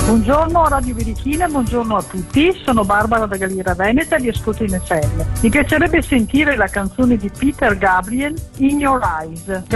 Buongiorno Radio Birichina, buongiorno a tutti, sono Barbara da Galliera Veneta e vi ascolto in FM. Mi piacerebbe sentire la canzone di Peter Gabriel, In Your Eyes.